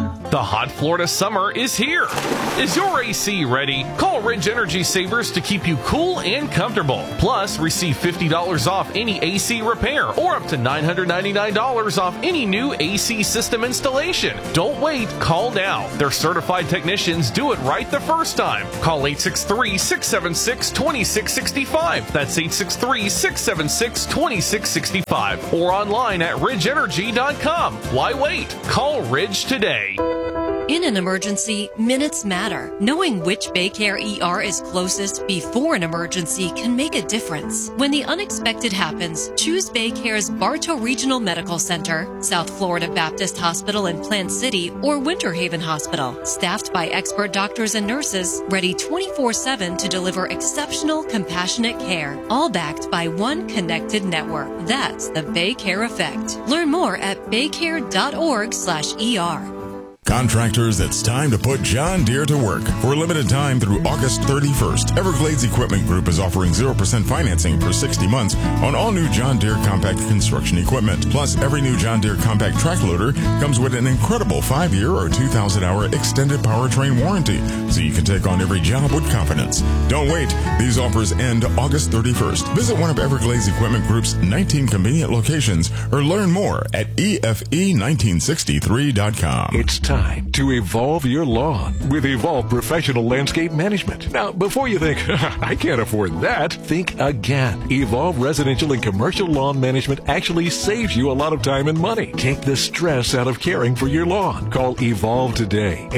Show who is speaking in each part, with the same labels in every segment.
Speaker 1: The hot Florida summer is here. Is your AC ready? Call Ridge Energy Savers to keep you cool and comfortable. Plus, receive $50 off any AC repair or up to $999 off any new AC system installation. Don't wait, call now. Their certified technicians do it right the first time. Call 863-676-2665. That's 863-676-2665 or online at ridgeenergy.com. Why wait? Call Ridge today.
Speaker 2: In an emergency, minutes matter. Knowing which Baycare ER is closest before an emergency can make a difference. When the unexpected happens, choose Baycare's Bartow Regional Medical Center, South Florida Baptist Hospital in Plant City, or Winter Haven Hospital. Staffed by expert doctors and nurses, ready 24/7 to deliver exceptional, compassionate care. All backed by one connected network. That's the Baycare effect. Learn more at baycare.org/ER.
Speaker 3: Contractors, it's time to put John Deere to work. For a limited time through August 31st, Everglades Equipment Group is offering 0% financing for 60 months on all new John Deere compact construction equipment. Plus, every new John Deere compact track loader comes with an incredible 5-year or 2,000-hour extended powertrain warranty, so you can take on every job with confidence. Don't wait. These offers end August 31st. Visit one of Everglades Equipment Group's 19 convenient locations or learn more at EFE1963.com.
Speaker 4: It's time to evolve your lawn with Evolve Professional Landscape Management. Now, before you think, I can't afford that, think again. Evolve Residential and Commercial Lawn Management actually saves you a lot of time and money. Take the stress out of caring for your lawn. Call Evolve today,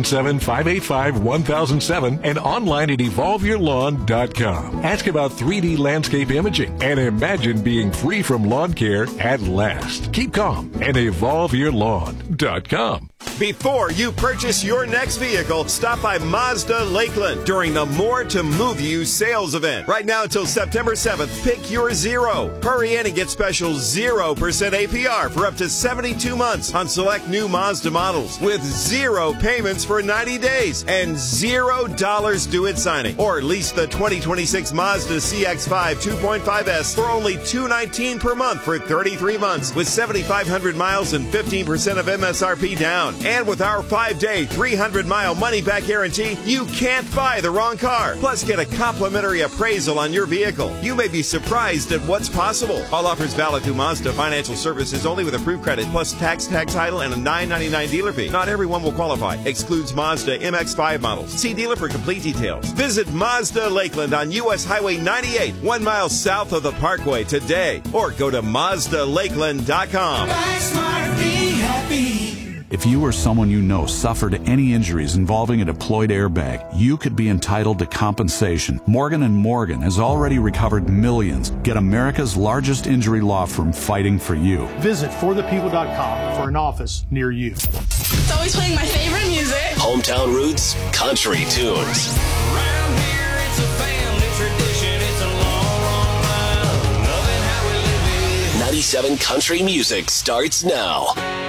Speaker 4: 877-585-1007 and online at evolveyourlawn.com. Ask about 3D landscape imaging and imagine being free from lawn care at last. Keep calm and evolveyourlawn.com.
Speaker 5: Before you purchase your next vehicle, stop by Mazda Lakeland during the More to Move You sales event. Right now until September 7th, pick your Zero. Hurry in and get special 0% APR for up to 72 months on select new Mazda models with 0 payments for 90 days and $0 due at signing. Or lease the 2026 Mazda CX-5 2.5S for only $219 per month for 33 months with 7,500 miles and 15% of MSRP down. And with our 5-day, 300-mile money-back guarantee, you can't buy the wrong car. Plus, get a complimentary appraisal on your vehicle. You may be surprised at what's possible. All offers valid through Mazda Financial Services only with approved credit, plus tax, tag title, and a $9.99 dealer fee. Not everyone will qualify. Excludes Mazda MX-5 models. See dealer for complete details. Visit Mazda Lakeland on U.S. Highway 98, 1 mile south of the Parkway today. Or go to MazdaLakeland.com.
Speaker 6: Buy smart, be happy.
Speaker 7: If you or someone you know suffered any injuries involving a deployed airbag, you could be entitled to compensation. Morgan & Morgan has already recovered millions. Get America's largest injury law firm fighting for you.
Speaker 8: Visit forthepeople.com for an office near you.
Speaker 9: It's always playing my favorite music.
Speaker 10: Hometown roots, country tunes.
Speaker 6: Around here it's a family tradition. It's a long, long line. Loving how we live it.
Speaker 10: 97 Country Music starts now.